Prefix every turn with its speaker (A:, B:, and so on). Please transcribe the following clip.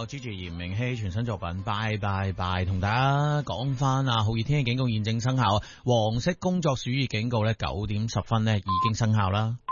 A: 有 Gigi 嚴明熙全新作品拜拜拜，同大家講翻啊，酷熱天氣警告現正生效，黃色工作暑熱警告咧9點10分咧已經生效啦。